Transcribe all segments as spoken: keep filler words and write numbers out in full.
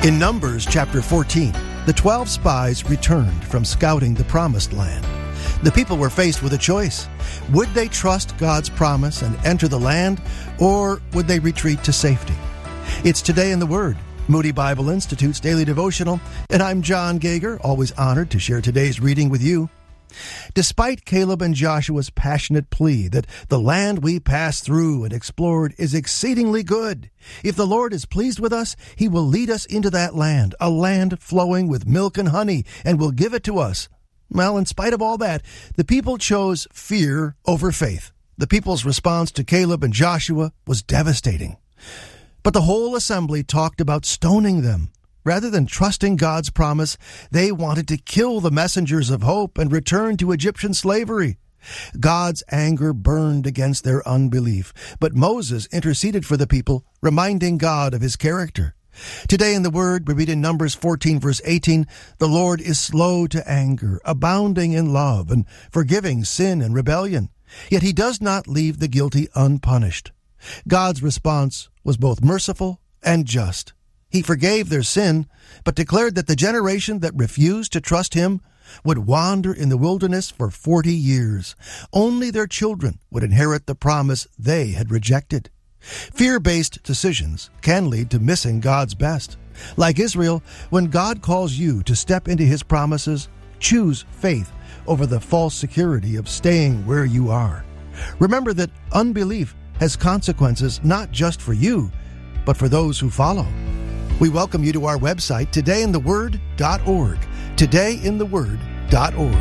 In Numbers chapter fourteen, the twelve spies returned from scouting the promised land. The people were faced with a choice. Would they trust God's promise and enter the land, or would they retreat to safety? It's Today in the Word, Moody Bible Institute's daily devotional, and I'm John Gager, always honored to share today's reading with you. Despite Caleb and Joshua's passionate plea that the land we passed through and explored is exceedingly good, if the Lord is pleased with us, He will lead us into that land, a land flowing with milk and honey, and will give it to us. Well, in spite of all that, the people chose fear over faith. The people's response to Caleb and Joshua was devastating. But the whole assembly talked about stoning them. Rather than trusting God's promise, they wanted to kill the messengers of hope and return to Egyptian slavery. God's anger burned against their unbelief, but Moses interceded for the people, reminding God of His character. Today in the Word, we read in Numbers fourteen, verse eighteen, "The Lord is slow to anger, abounding in love, and forgiving sin and rebellion. Yet He does not leave the guilty unpunished." God's response was both merciful and just. He forgave their sin, but declared that the generation that refused to trust Him would wander in the wilderness for forty years. Only their children would inherit the promise they had rejected. Fear-based decisions can lead to missing God's best. Like Israel, when God calls you to step into His promises, choose faith over the false security of staying where you are. Remember that unbelief has consequences not just for you, but for those who follow. We welcome you to our website, today in the word dot org. today in the word dot org.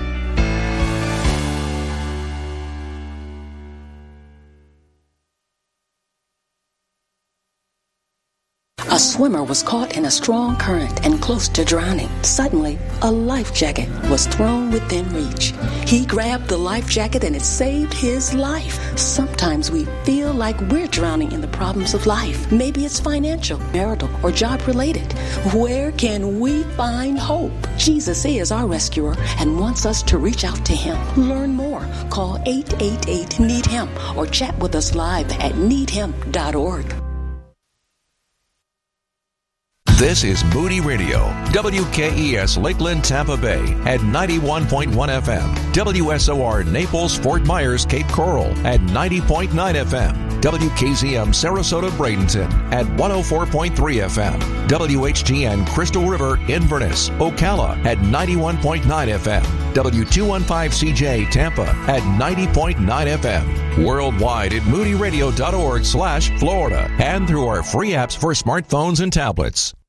A swimmer was caught in a strong current and close to drowning. Suddenly, a life jacket was thrown within reach. He grabbed the life jacket and it saved his life. Sometimes we feel like we're drowning in the problems of life. Maybe it's financial, marital, or job-related. Where can we find hope? Jesus is our rescuer and wants us to reach out to Him. Learn more. Call eight eight eight, need him or chat with us live at need him dot org. This is Moody Radio, W K E S Lakeland, Tampa Bay at ninety-one point one F M, W S O R Naples, Fort Myers, Cape Coral at ninety point nine F M, W K Z M Sarasota, Bradenton at one oh four point three F M, W H G N Crystal River, Inverness, Ocala at ninety-one point nine F M, W two fifteen C J Tampa at ninety point nine F M, worldwide at moody radio dot org slash Florida, and through our free apps for smartphones and tablets.